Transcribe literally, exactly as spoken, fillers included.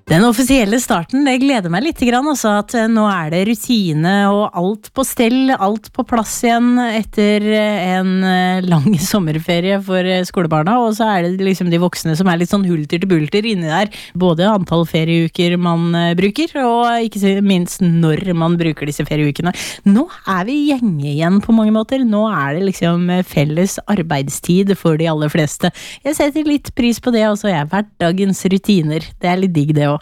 Den offisielle starten, det gleder meg litt grann også, at nå er det rutine og alt på stell, alt på plass igjen etter en lang sommerferie for skolebarna, og så er det liksom de voksne som er litt sånn hulter til bulter inni der, både antall ferieuker man bruker, og ikke minst når man bruker disse ferieukene. Nå er vi gjenge igjen på mange måter, nå er det liksom felles arbeidstid for de aller fleste. Jeg setter litt pris på det, og så er hverdagens rutiner, det er litt digg det også.